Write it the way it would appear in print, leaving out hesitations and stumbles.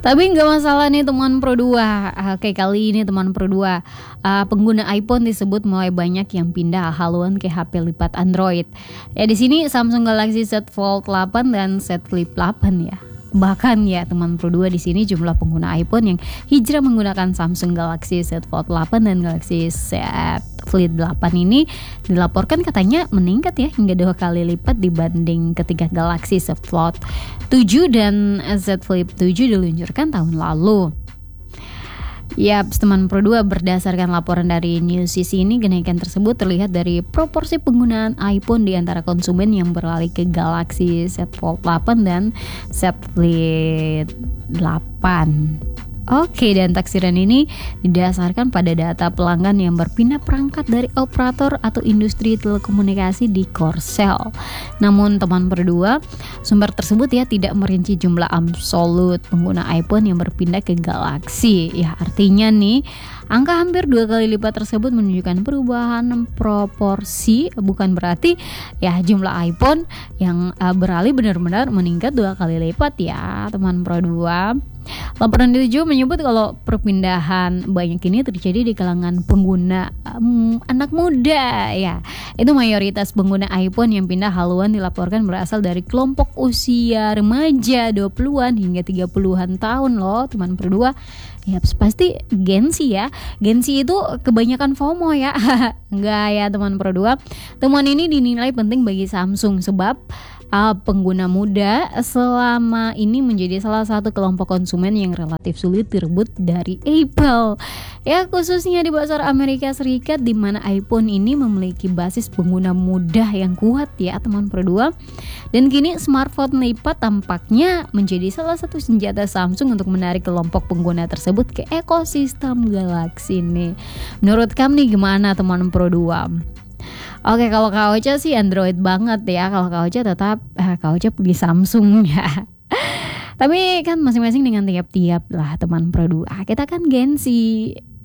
Tapi nggak masalah nih teman Pro 2. Oke, kali ini teman Pro 2, pengguna iPhone disebut mulai banyak yang pindah haluan ke HP lipat Android. Ya di sini Samsung Galaxy Z Fold 8 dan Z Flip 8 ya. Bahkan ya teman Pro 2 di sini jumlah pengguna iPhone yang hijrah menggunakan Samsung Galaxy Z Fold 8 dan Galaxy Z Flip 8 ini dilaporkan katanya meningkat ya hingga 2 kali lipat dibanding ketika Galaxy Z Fold 7 dan Z Flip 7 diluncurkan tahun lalu. Yap, teman Pro 2, berdasarkan laporan dari Newsys ini, kenaikan tersebut terlihat dari proporsi penggunaan iPhone di antara konsumen yang beralih ke Galaxy Z Fold 8 dan Z Flip 8. Oke, dan taksiran ini didasarkan pada data pelanggan yang berpindah perangkat dari operator atau industri telekomunikasi di Korsel. Namun teman Pro 2, sumber tersebut ya tidak merinci jumlah absolut pengguna iPhone yang berpindah ke Galaxy. Ya artinya nih, angka hampir 2 kali lipat tersebut menunjukkan perubahan proporsi, bukan berarti ya jumlah iPhone yang beralih benar-benar meningkat 2 kali lipat ya teman Pro 2. Laporan itu juga menyebut kalau perpindahan banyak ini terjadi di kalangan pengguna anak muda ya. Itu mayoritas pengguna iPhone yang pindah haluan dilaporkan berasal dari kelompok usia remaja 20-an hingga 30-an tahun loh teman Pro 2. Ya pasti Gen Z ya. Gen Z itu kebanyakan FOMO ya. Enggak ya teman Pro 2. Temuan ini dinilai penting bagi Samsung sebab pengguna muda selama ini menjadi salah satu kelompok konsumen yang relatif sulit direbut dari Apple. Ya khususnya di pasar Amerika Serikat di mana iPhone ini memiliki basis pengguna muda yang kuat ya teman Pro 2. Dan kini smartphone lipat tampaknya menjadi salah satu senjata Samsung untuk menarik kelompok pengguna tersebut ke ekosistem Galaxy nih. Menurut kamu nih gimana teman Pro 2? Oke, kalau Kak Ocha sih Android banget ya. Kalau Kak Ocha tetap Kak Ocha pilih Samsung ya. Tapi kan masing-masing dengan tiap-tiap lah teman Pro 2. Kita kan Gen Z.